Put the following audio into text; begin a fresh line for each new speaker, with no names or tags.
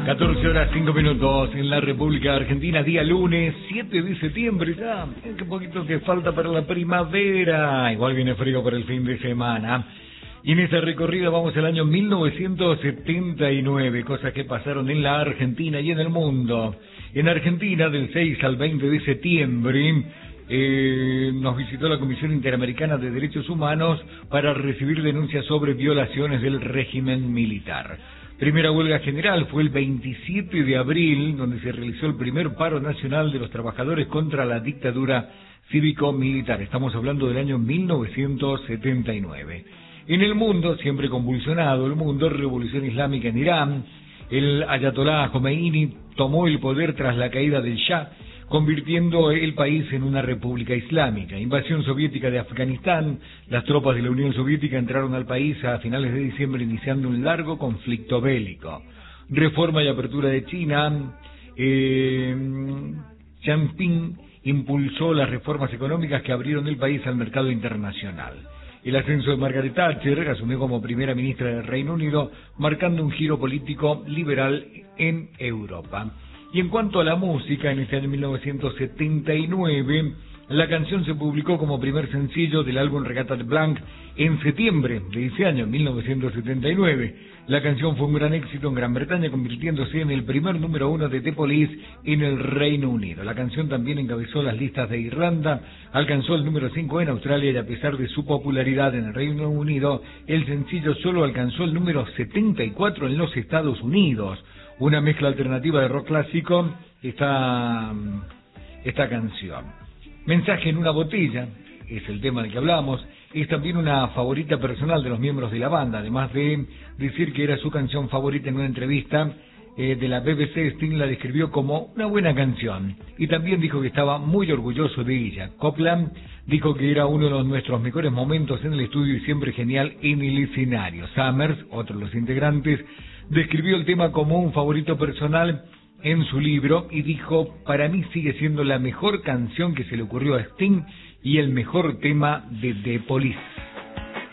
14 horas 5 minutos en la República Argentina, día lunes 7 de septiembre, ya, qué poquito que falta para la primavera, igual viene frío para el fin de semana. Y en esta recorrida vamos al año 1979, cosas que pasaron en la Argentina y en el mundo. En Argentina, del 6 al 20 de septiembre, nos visitó la Comisión Interamericana de Derechos Humanos para recibir denuncias sobre violaciones del régimen militar. Primera huelga general fue el 27 de abril, donde se realizó el primer paro nacional de los trabajadores contra la dictadura cívico-militar. Estamos hablando del año 1979. En el mundo, siempre convulsionado el mundo, revolución islámica en Irán, el ayatolá Jomeini tomó el poder tras la caída del Shah, convirtiendo el país en una república islámica. Invasión soviética de Afganistán, las tropas de la Unión Soviética entraron al país a finales de diciembre iniciando un largo conflicto bélico. Reforma y apertura de China, Xi Jinping impulsó las reformas económicas que abrieron el país al mercado internacional. El ascenso de Margaret Thatcher asumió como primera ministra del Reino Unido, marcando un giro político liberal en Europa. Y en cuanto a la música, en este año 1979, la canción se publicó como primer sencillo del álbum Regatta Blanc en septiembre de ese año, 1979. La canción fue un gran éxito en Gran Bretaña, convirtiéndose en el primer número 1 de The Police en el Reino Unido. La canción también encabezó las listas de Irlanda, alcanzó el número 5 en Australia y a pesar de su popularidad en el Reino Unido, el sencillo solo alcanzó el número 74 en los Estados Unidos. Una mezcla alternativa de rock clásico, esta canción. Mensaje en una botella, es el tema del que hablamos, es también una favorita personal de los miembros de la banda, además de decir que era su canción favorita en una entrevista de la BBC. Sting la describió como una buena canción y también dijo que estaba muy orgulloso de ella. Copland dijo que era uno de nuestros mejores momentos en el estudio y siempre genial en el escenario. Summers, otro de los integrantes, describió el tema como un favorito personal en su libro y dijo: para mí sigue siendo la mejor canción que se le ocurrió a Sting y el mejor tema de The Police.